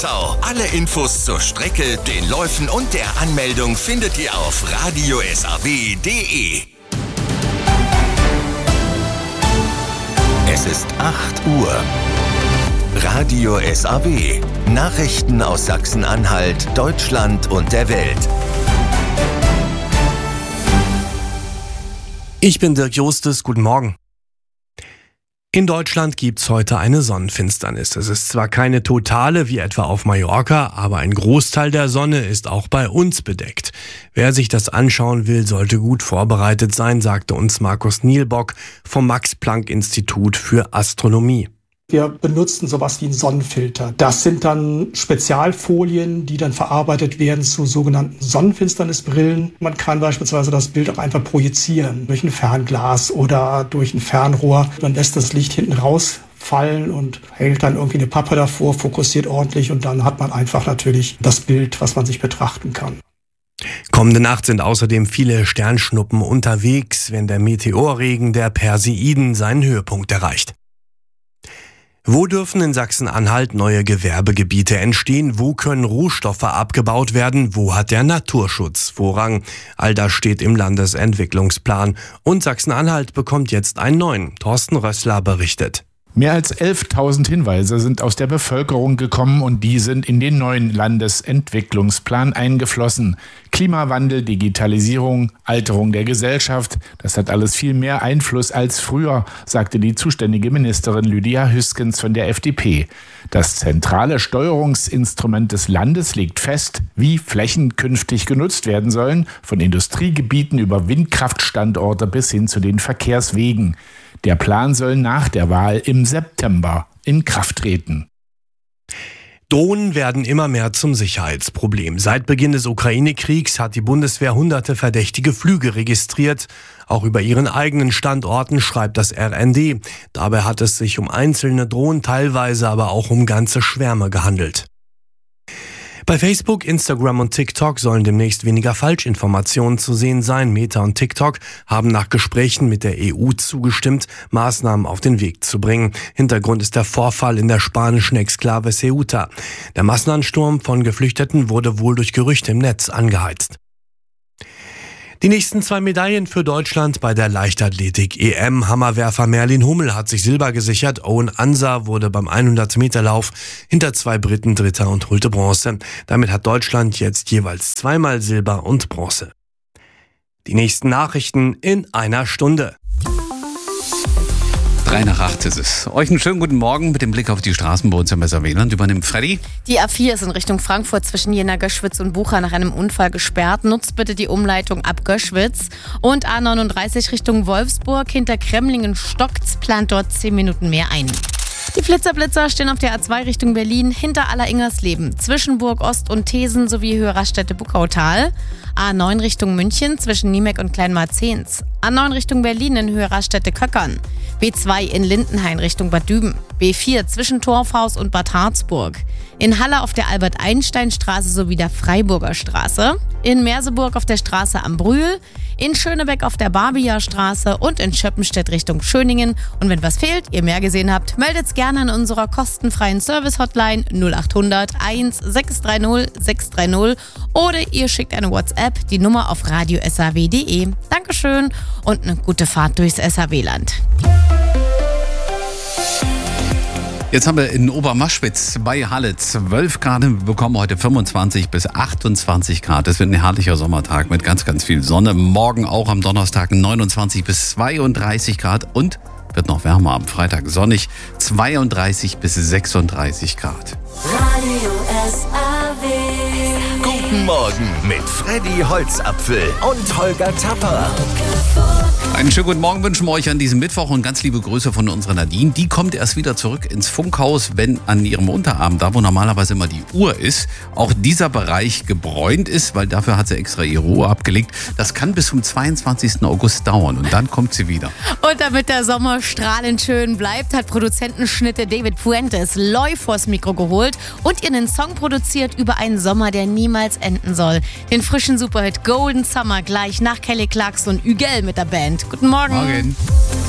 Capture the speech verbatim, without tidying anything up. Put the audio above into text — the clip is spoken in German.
Tau. Alle Infos zur Strecke, den Läufen und der Anmeldung findet ihr auf radio s a w punkt d e. Es ist acht Uhr. Radio S A W. Nachrichten aus Sachsen-Anhalt, Deutschland und der Welt. Ich bin Dirk Justus, guten Morgen. In Deutschland gibt's heute eine Sonnenfinsternis. Es ist zwar keine totale wie etwa auf Mallorca, aber ein Großteil der Sonne ist auch bei uns bedeckt. Wer sich das anschauen will, sollte gut vorbereitet sein, sagte uns Markus Nielbock vom Max-Planck-Institut für Astronomie. Wir benutzen sowas wie einen Sonnenfilter. Das sind dann Spezialfolien, die dann verarbeitet werden zu sogenannten Sonnenfinsternisbrillen. Man kann beispielsweise das Bild auch einfach projizieren durch ein Fernglas oder durch ein Fernrohr. Man lässt das Licht hinten rausfallen und hält dann irgendwie eine Pappe davor, fokussiert ordentlich und dann hat man einfach natürlich das Bild, was man sich betrachten kann. Kommende Nacht sind außerdem viele Sternschnuppen unterwegs, wenn der Meteorregen der Perseiden seinen Höhepunkt erreicht. Wo dürfen in Sachsen-Anhalt neue Gewerbegebiete entstehen? Wo können Rohstoffe abgebaut werden? Wo hat der Naturschutz Vorrang? All das steht im Landesentwicklungsplan. Und Sachsen-Anhalt bekommt jetzt einen neuen. Thorsten Rössler berichtet. Mehr als elftausend Hinweise sind aus der Bevölkerung gekommen und die sind in den neuen Landesentwicklungsplan eingeflossen. Klimawandel, Digitalisierung, Alterung der Gesellschaft, das hat alles viel mehr Einfluss als früher, sagte die zuständige Ministerin Lydia Hüskens von der F D P. Das zentrale Steuerungsinstrument des Landes legt fest, wie Flächen künftig genutzt werden sollen, von Industriegebieten über Windkraftstandorte bis hin zu den Verkehrswegen. Der Plan soll nach der Wahl im September in Kraft treten. Drohnen werden immer mehr zum Sicherheitsproblem. Seit Beginn des Ukraine-Kriegs hat die Bundeswehr hunderte verdächtige Flüge registriert. Auch über ihren eigenen Standorten schreibt das R N D. Dabei hat es sich um einzelne Drohnen, teilweise aber auch um ganze Schwärme gehandelt. Bei Facebook, Instagram und TikTok sollen demnächst weniger Falschinformationen zu sehen sein. Meta und TikTok haben nach Gesprächen mit der E U zugestimmt, Maßnahmen auf den Weg zu bringen. Hintergrund ist der Vorfall in der spanischen Exklave Ceuta. Der Massenansturm von Geflüchteten wurde wohl durch Gerüchte im Netz angeheizt. Die nächsten zwei Medaillen für Deutschland bei der Leichtathletik-E M. Hammerwerfer Merlin Hummel hat sich Silber gesichert. Owen Ansa wurde beim hundert-Meter-Lauf hinter zwei Briten Dritter und holte Bronze. Damit hat Deutschland jetzt jeweils zweimal Silber und Bronze. Die nächsten Nachrichten in einer Stunde. Drei nach acht ist es. Euch einen schönen guten Morgen mit dem Blick auf die Straßen bei uns im Weserwehland. Übernimmt Freddy. Die A vier ist in Richtung Frankfurt zwischen Jena, Göschwitz und Bucha nach einem Unfall gesperrt. Nutzt bitte die Umleitung ab Göschwitz. Und A neununddreißig Richtung Wolfsburg. Hinter Kremlingen stockt's, plant dort zehn Minuten mehr ein. Die Flitzer-Blitzer stehen auf der A zwei Richtung Berlin hinter Aller-Ingersleben, zwischen Burg Ost und Thesen sowie Höhe Raststätte Buckautal. A neun Richtung München zwischen Niemeck und Kleinmarzens. A neun Richtung Berlin in Höhe Raststätte Köckern. B zwei in Lindenhain Richtung Bad Düben. B vier zwischen Torfhaus und Bad Harzburg. In Halle auf der Albert-Einstein-Straße sowie der Freiburger Straße. In Merseburg auf der Straße am Brühl. In Schönebeck auf der Barbia-Straße und in Schöppenstedt Richtung Schöningen. Und wenn was fehlt, ihr mehr gesehen habt, meldet's gerne an unserer kostenfreien Service-Hotline null acht hundert eins sechs drei null sechs drei null oder ihr schickt eine WhatsApp, die Nummer auf radio s a w punkt d e. Dankeschön und eine gute Fahrt durchs S A W-Land. Jetzt haben wir in Obermaschwitz bei Halle zwölf Grad. Wir bekommen heute fünfundzwanzig bis achtundzwanzig Grad. Es wird ein herrlicher Sommertag mit ganz, ganz viel Sonne. Morgen auch am Donnerstag neunundzwanzig bis zweiunddreißig Grad und wird noch wärmer am Freitag sonnig zweiunddreißig bis sechsunddreißig Grad. Radio S A W. Guten Morgen mit Freddy Holzapfel und Holger Tapper. Einen schönen guten Morgen wünschen wir euch an diesem Mittwoch und ganz liebe Grüße von unserer Nadine. Die kommt erst wieder zurück ins Funkhaus, wenn an ihrem Unterarm, da wo normalerweise immer die Uhr ist, auch dieser Bereich gebräunt ist, weil dafür hat sie extra ihre Uhr abgelegt. Das kann bis zum zweiundzwanzigsten August dauern und dann kommt sie wieder. Und damit der Sommer strahlend schön bleibt, hat Produzentenschnitte David Fuentes Loy vors Mikro geholt und ihr einen Song produziert über einen Sommer, der niemals enden soll. Den frischen Superhit Golden Summer gleich nach Kelly Clarkson und Ügel mit der Band. Guten Morgen. Morgen.